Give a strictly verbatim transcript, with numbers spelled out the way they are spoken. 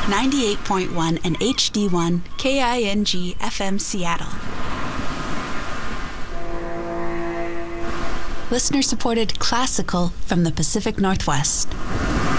ninety-eight point one and H D one K I N G F M Seattle. Listener-supported classical from the Pacific Northwest.